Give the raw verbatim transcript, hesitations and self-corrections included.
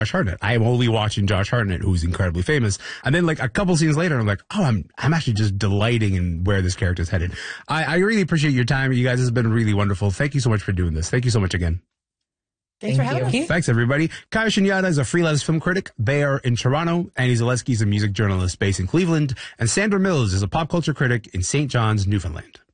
Hartnett. I am only watching Josh Hartnett, who's incredibly famous. And then like a couple scenes later, I'm like, oh, I'm I'm actually just delighting in where this character is headed. I, I really appreciate your time. You guys, this has been really wonderful. Thank you so much for doing this. Thank you so much again. Thanks Thank for having you. us. Thanks, everybody. Kaya Shunyata is a freelance film critic. They are in Toronto. Annie Zaleski is a music journalist based in Cleveland. And Sandra Mills is a pop culture critic in Saint John's, Newfoundland.